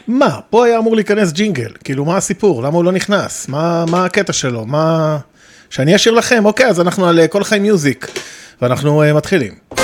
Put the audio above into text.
מה? פה היה אמור להיכנס ג'ינגל, כאילו מה הסיפור? למה הוא לא נכנס? מה הקטע שלו? שאני אשאיר לכם? אוקיי, אז אנחנו על כל חיים מיוזיק, ואנחנו מתחילים.